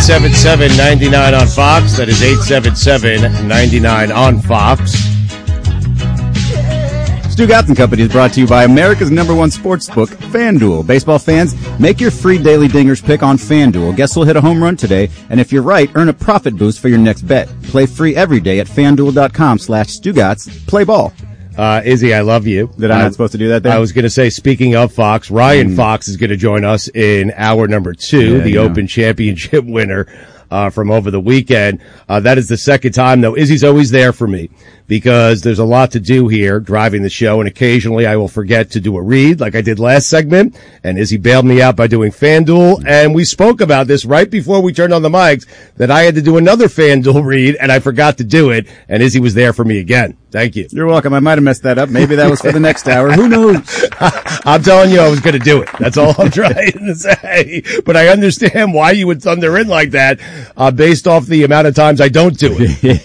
877-99 on Fox. That is 877-99 on Fox. Stu Gatton Company is brought to you by America's #1 sports book, FanDuel. Baseball fans, make your free daily dingers pick on FanDuel. Guess who'll hit a home run today? And if you're right, earn a profit boost for your next bet. Play free every day at FanDuel.com/StuGats. Play ball. Izzy, I love you. Did I not supposed to do that then? I was going to say, speaking of Fox, Ryan Fox is going to join us in hour number 2, the Open Championship winner from over the weekend. That is the second time, though. Izzy's always there for me because there's a lot to do here driving the show, and occasionally I will forget to do a read like I did last segment, and Izzy bailed me out by doing FanDuel, and we spoke about this right before we turned on the mics, that I had to do another FanDuel read, and I forgot to do it, and Izzy was there for me again. Thank you. You're welcome. I might have messed that up. Maybe that was for the next hour. Who knows? I'm telling you I was going to do it. That's all I'm trying to say. But I understand why you would thunder in like that based off the amount of times I don't do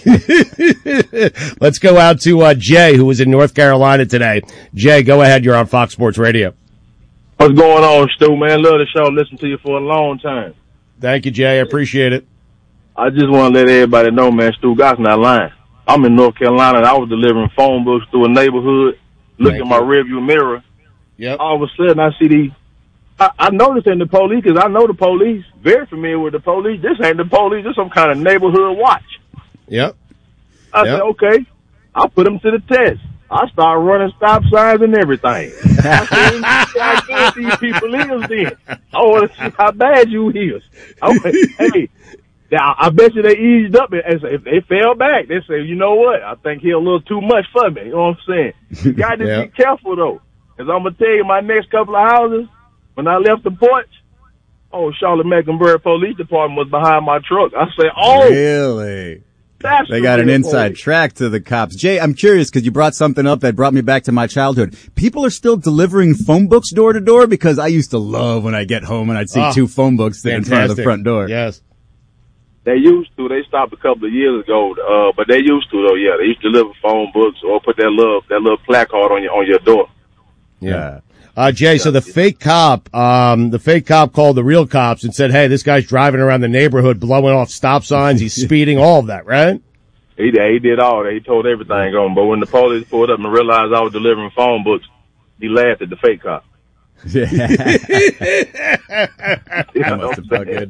it. Let's go out to Jay, who was in North Carolina today. Jay, go ahead. You're on Fox Sports Radio. What's going on, Stu, man? Love the show. Listen to you for a long time. Thank you, Jay. I appreciate it. I just want to let everybody know, man, Stu Gott's not lying. I'm in North Carolina, and I was delivering phone books through a neighborhood, looking at my rearview mirror. Yep. All of a sudden, I see these. I noticed in the police, because I know the police, very familiar with the police. This ain't the police. This is some kind of neighborhood watch. Yep. I said, okay, I'll put them to the test. I start running stop signs and everything. I said, I can't see these people is then. I want to see how bad you is. Hey, I bet you they eased up and say, if they fell back, they say, you know what? I think he a little too much for me. You know what I'm saying? You got to be careful, though. Because I'm going to tell you, my next couple of houses, when I left the porch, Charlotte Mecklenburg Police Department was behind my truck. I said, really? They got an inside track to the cops. Jay, I'm curious because you brought something up that brought me back to my childhood. People are still delivering phone books door to door because I used to love when I get home and I'd see 2 phone books sitting in front of the front door. Yes. They used to. They stopped a couple of years ago, but they used to though. Yeah, they used to deliver phone books or put that little placard on your door. Yeah. Jay, so the fake cop called the real cops and said, hey, this guy's driving around the neighborhood blowing off stop signs. He's speeding, all of that, right? He did all that. He told everything on. But when the police pulled up and realized I was delivering phone books, he laughed at the fake cop. Yeah. That must have felt good.